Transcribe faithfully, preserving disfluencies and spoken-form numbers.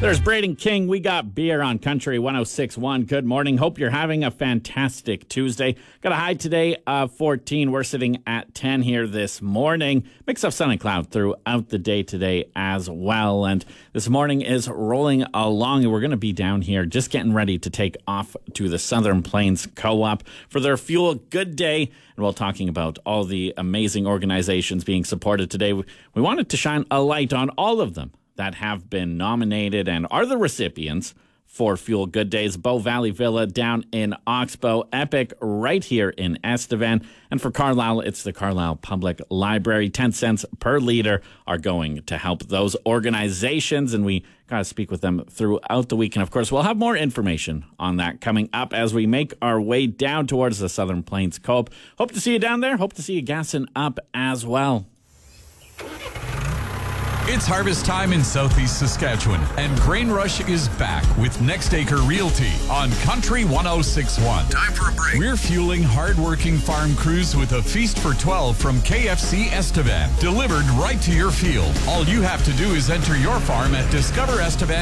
There's Braden King. We got beer on Country one oh six point one. Good morning. Hope you're having a fantastic Tuesday. Got a high today of fourteen. We're sitting at ten here this morning. Mix of sun and cloud throughout the day today as well. And this morning is rolling along. We're going to be down here just getting ready to take off to the Southern Plains Co-op for their Fuel Good Day. And while talking about all the amazing organizations being supported today, we wanted to shine a light on all of them that have been nominated and are the recipients for Fuel Good Days. Bow Valley Villa down in Oxbow, Epic right here in Estevan, and for Carlisle, it's the Carlisle Public Library. ten cents per liter are going to help those organizations, and we got to speak with them throughout the week. And of course, we'll have more information on that coming up as we make our way down towards the Southern Plains Co-op. Hope to see you down there. Hope to see you gassing up as well. It's harvest time in southeast Saskatchewan, and Grain Rush is back with Next Acre Realty on Country one oh six point one. Time for a break. We're fueling hardworking farm crews with a feast for twelve from K F C Estevan, delivered right to your field. All you have to do is enter your farm at discover estevan